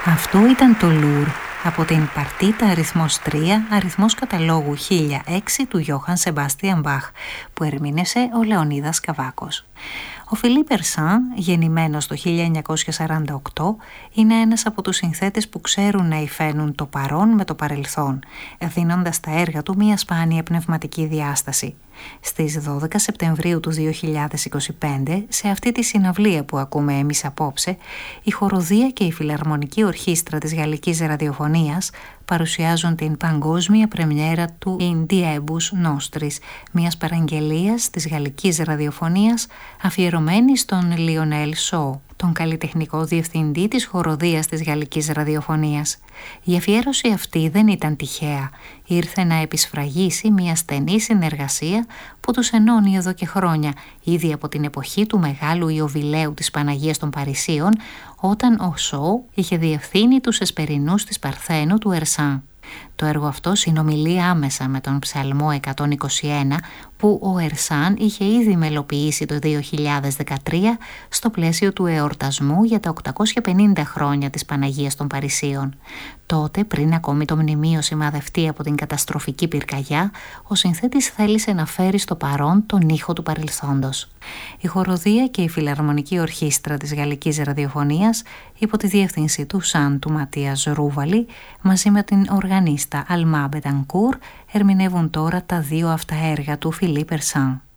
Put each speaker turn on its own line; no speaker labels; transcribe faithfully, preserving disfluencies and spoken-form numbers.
Αυτό ήταν το Λουρ από την παρτίτα αριθμός τρία, αριθμός καταλόγου χίλια έξι του Γιώχαν Σεμπάστιαν Μπαχ, που ερμήνευσε ο Λεωνίδας Καβάκος. Ο Φιλίπ Ερσάν, γεννημένος το χίλια εννιακόσια σαράντα οκτώ, είναι ένας από τους συνθέτες που ξέρουν να υφαίνουν το παρόν με το παρελθόν, δίνοντας στα έργα του μια σπάνια πνευματική διάσταση. Στις δώδεκα Σεπτεμβρίου του δύο χιλιάδες είκοσι πέντε, σε αυτή τη συναυλία που ακούμε εμείς απόψε, η Χοροδία και η Φιλαρμονική Ορχήστρα της Γαλλικής Ραδιοφωνίας παρουσιάζουν την παγκόσμια πρεμιέρα του In Diebus Nostris, μιας παραγγελίας της Γαλλικής Ραδιοφωνίας αφιερωμένη στον Λιονέλ Σο, τον καλλιτεχνικό διευθυντή της Χοροδίας της Γαλλικής Ραδιοφωνίας. Η αφιέρωση αυτή δεν ήταν τυχαία, ήρθε να επισφραγίσει μια στενή συνεργασία που τους ενώνει εδώ και χρόνια, ήδη από την εποχή του Μεγάλου Ιωβιλέου της Παναγίας των Παρισίων, όταν ο Σο είχε διευθύνει τους εσπερινούς της Παρθένου του Ερσάν. Το έργο αυτό συνομιλεί άμεσα με τον Ψαλμό εκατόν είκοσι ένα που ο Ερσάν είχε ήδη μελοποιήσει το δύο χιλιάδες δεκατρία στο πλαίσιο του εορτασμού για τα οκτακόσια πενήντα χρόνια της Παναγίας των Παρισίων. Τότε, πριν ακόμη το μνημείο σημαδευτεί από την καταστροφική πυρκαγιά, ο συνθέτης θέλησε να φέρει στο παρόν τον ήχο του παρελθόντος. Η Χοροδία και η Φιλαρμονική Ορχήστρα της Γαλλικής Ραδιοφωνίας, υπό τη διεύθυνση του Σαν του Ματίας Ρούβαλη, μαζί με την οργανίστα Αλμά Μπετανκούρ, ερμηνεύουν τώρα τα δύο αυτά έργα του Φιλίπ Ερσάν.